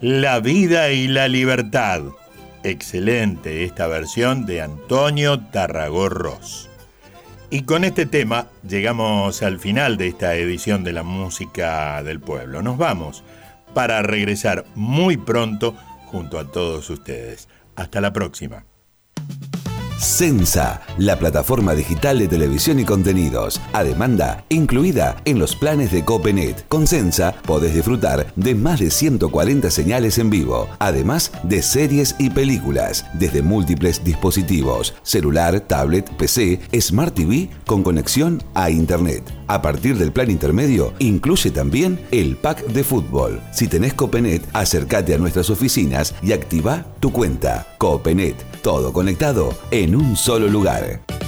La vida y la libertad. Excelente esta versión de Antonio Tarragó Ros. Y con este tema llegamos al final de esta edición de la Música del Pueblo. Nos vamos para regresar muy pronto junto a todos ustedes. Hasta la próxima. Sensa, la plataforma digital de televisión y contenidos, a demanda, incluida en los planes de Copenet. Con Sensa podés disfrutar de más de 140 señales en vivo, además de series y películas, desde múltiples dispositivos, celular, tablet, PC, Smart TV, con conexión a Internet. A partir del plan intermedio, incluye también el pack de fútbol. Si tenés Copenet, acércate a nuestras oficinas y activa tu cuenta. Copenet, todo conectado en un solo lugar.